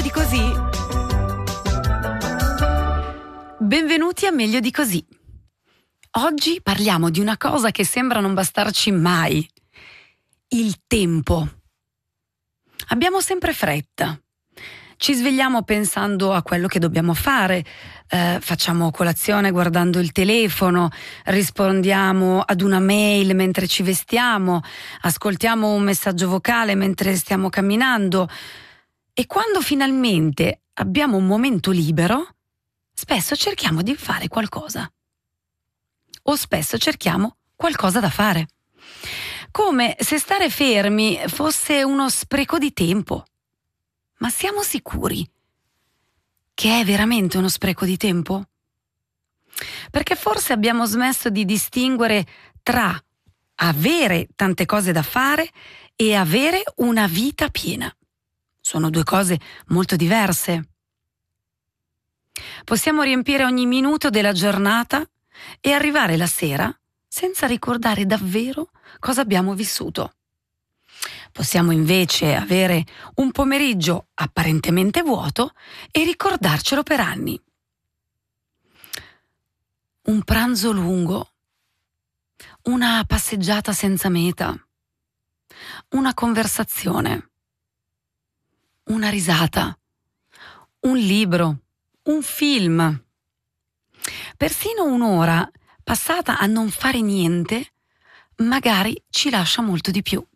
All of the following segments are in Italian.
di così? Benvenuti a Meglio di così. Oggi parliamo di una cosa che sembra non bastarci mai: il tempo. Abbiamo sempre fretta. Ci svegliamo pensando a quello che dobbiamo fare, facciamo colazione guardando il telefono, rispondiamo ad una mail mentre ci vestiamo, ascoltiamo un messaggio vocale mentre stiamo camminando, e quando finalmente abbiamo un momento libero, spesso cerchiamo di fare qualcosa. O spesso cerchiamo qualcosa da fare. Come se stare fermi fosse uno spreco di tempo. Ma siamo sicuri che è veramente uno spreco di tempo? Perché forse abbiamo smesso di distinguere tra avere tante cose da fare e avere una vita piena. Sono due cose molto diverse. Possiamo riempire ogni minuto della giornata e arrivare la sera senza ricordare davvero cosa abbiamo vissuto. Possiamo invece avere un pomeriggio apparentemente vuoto e ricordarcelo per anni. Un pranzo lungo, una passeggiata senza meta, una conversazione, una risata, un libro, un film. Persino un'ora passata a non fare niente magari ci lascia molto di più.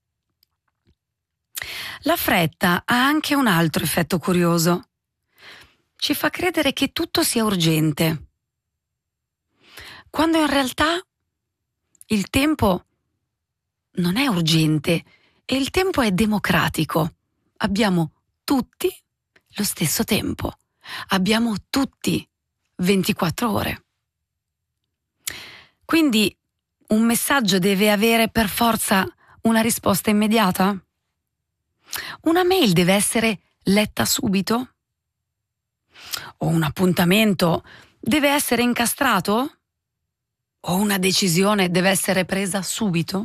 La fretta ha anche un altro effetto curioso. Ci fa credere che tutto sia urgente, quando in realtà il tempo non è urgente e il tempo è democratico. Abbiamo tutti lo stesso tempo. Abbiamo tutti 24 ore. Quindi un messaggio deve avere per forza una risposta immediata? Una mail deve essere letta subito? O un appuntamento deve essere incastrato? O una decisione deve essere presa subito?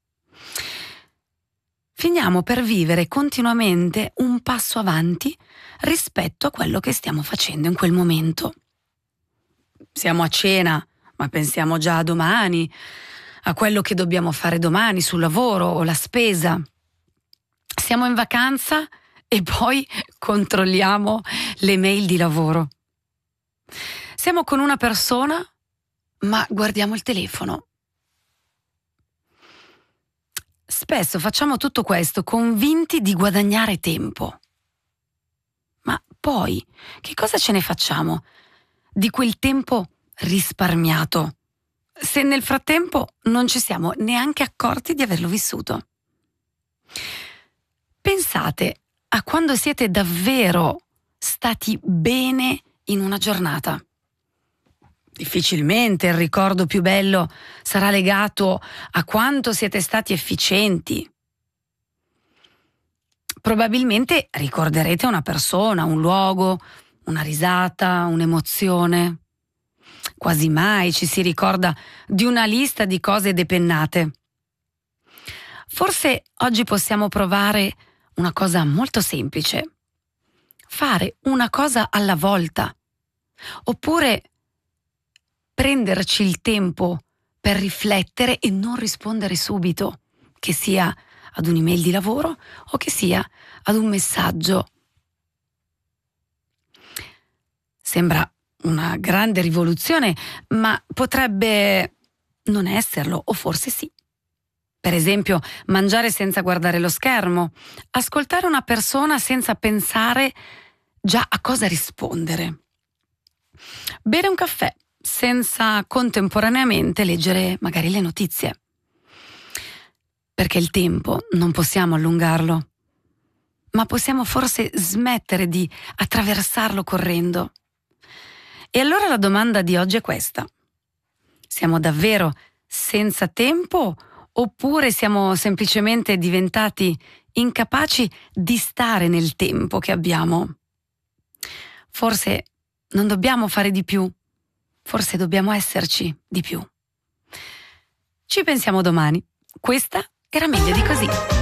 Finiamo per vivere continuamente un passo avanti rispetto a quello che stiamo facendo in quel momento. Siamo a cena, ma pensiamo già a domani, a quello che dobbiamo fare domani sul lavoro o la spesa. Siamo in vacanza e poi controlliamo le mail di lavoro. Siamo con una persona, ma guardiamo il telefono. Spesso facciamo tutto questo convinti di guadagnare tempo. Ma poi, che cosa ce ne facciamo di quel tempo risparmiato, se nel frattempo non ci siamo neanche accorti di averlo vissuto? Pensate a quando siete davvero stati bene in una giornata. Difficilmente il ricordo più bello sarà legato a quanto siete stati efficienti. Probabilmente ricorderete una persona, un luogo, una risata, un'emozione. Quasi mai ci si ricorda di una lista di cose depennate. Forse oggi possiamo provare una cosa molto semplice: fare una cosa alla volta, oppure prenderci il tempo per riflettere e non rispondere subito, che sia ad un'email di lavoro o che sia ad un messaggio. Sembra una grande rivoluzione, ma potrebbe non esserlo, o forse sì. Per esempio, mangiare senza guardare lo schermo, ascoltare una persona senza pensare già a cosa rispondere, bere un caffè senza contemporaneamente leggere magari le notizie. Perché il tempo non possiamo allungarlo, ma possiamo forse smettere di attraversarlo correndo. E allora la domanda di oggi è questa: siamo davvero senza tempo oppure siamo semplicemente diventati incapaci di stare nel tempo che abbiamo? Forse non dobbiamo fare di più, forse dobbiamo esserci di più. Ci pensiamo domani. Questa era Meglio di così.